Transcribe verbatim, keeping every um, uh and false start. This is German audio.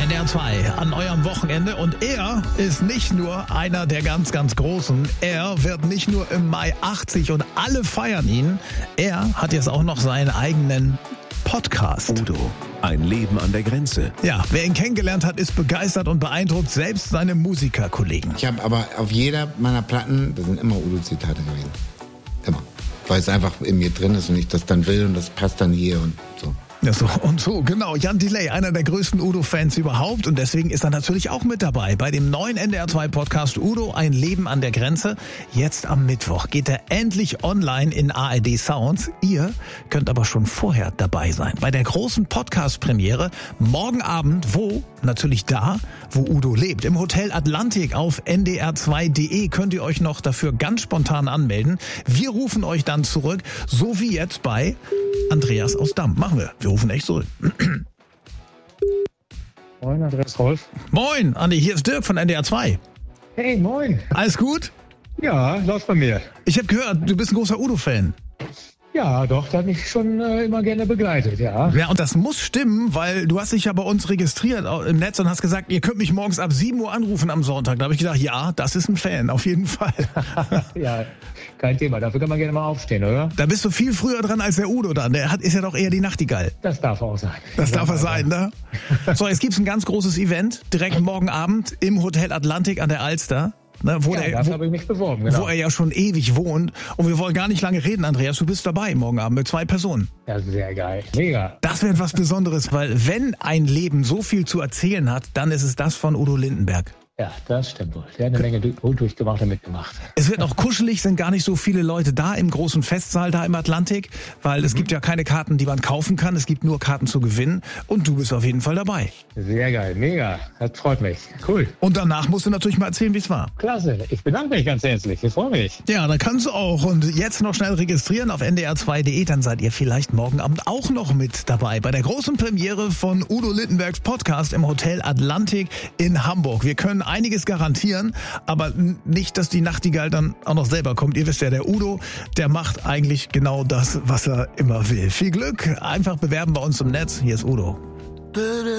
N D R zwei an eurem Wochenende. Und er ist nicht nur einer der ganz, ganz Großen. Er wird nicht nur im Mai achtzig und alle feiern ihn. Er hat jetzt auch noch seinen eigenen Podcast. Udo, ein Leben an der Grenze. Ja, wer ihn kennengelernt hat, ist begeistert und beeindruckt, selbst seine Musikerkollegen. Ich habe aber auf jeder meiner Platten, da sind immer Udo-Zitate gewesen. Immer. Weil es einfach in mir drin ist und ich das dann will und das passt dann hier und so. Ja, so und so, genau. Jan Delay, einer der größten Udo-Fans überhaupt. Und deswegen ist er natürlich auch mit dabei bei dem neuen N D R zwei Podcast Udo, ein Leben an der Grenze. Jetzt am Mittwoch geht er endlich online in A R D Sounds. Ihr könnt aber schon vorher dabei sein. Bei der großen Podcast-Premiere morgen Abend, wo? Natürlich da, wo Udo lebt. Im Hotel Atlantik auf N D R zwei Punkt de könnt ihr euch noch dafür ganz spontan anmelden. Wir rufen euch dann zurück, so wie jetzt bei Andreas aus Damm. Machen wir. Wir rufen echt zurück. Moin, Andreas Rolf. Moin, Andi, hier ist Dirk von N D R zwei. Hey, moin. Alles gut? Ja, läuft bei mir. Ich habe gehört, du bist ein großer Udo-Fan. Ja, doch, der hat mich schon äh, immer gerne begleitet, ja. Ja, und das muss stimmen, weil du hast dich ja bei uns registriert im Netz und hast gesagt, ihr könnt mich morgens ab sieben Uhr anrufen am Sonntag. Da habe ich gedacht, ja, das ist ein Fan, auf jeden Fall. Ja, kein Thema. Dafür kann man gerne mal aufstehen, oder? Da bist du viel früher dran als der Udo dann. Der hat, ist ja doch eher die Nachtigall. Das darf auch sein. Das ja, darf er sein, ne? So, jetzt gibt's ein ganz großes Event, direkt morgen Abend im Hotel Atlantik an der Alster. Ne, wo ja, der, dafür wo, habe ich mich beworben, genau. Wo er ja schon ewig wohnt. Und wir wollen gar nicht lange reden, Andreas. Du bist dabei morgen Abend mit zwei Personen. Ja, sehr geil. Mega. Das wird was Besonderes, weil wenn ein Leben so viel zu erzählen hat, dann ist es das von Udo Lindenberg. Ja, das stimmt wohl. Der hat eine Menge durchgemacht und mitgemacht. Es wird auch kuschelig, sind gar nicht so viele Leute da im großen Festsaal da im Atlantik, weil es mhm. gibt ja keine Karten, die man kaufen kann. Es gibt nur Karten zu gewinnen und du bist auf jeden Fall dabei. Sehr geil, mega. Das freut mich. Cool. Und danach musst du natürlich mal erzählen, wie es war. Klasse. Ich bedanke mich ganz herzlich. Ich freue mich. Ja, da kannst du auch. Und jetzt noch schnell registrieren auf N D R zwei Punkt de, dann seid ihr vielleicht morgen Abend auch noch mit dabei bei der großen Premiere von Udo Lindenbergs Podcast im Hotel Atlantik in Hamburg. Wir können einiges garantieren, aber nicht, dass die Nachtigall dann auch noch selber kommt. Ihr wisst ja, der Udo, der macht eigentlich genau das, was er immer will. Viel Glück, einfach bewerben bei uns im Netz. Hier ist Udo.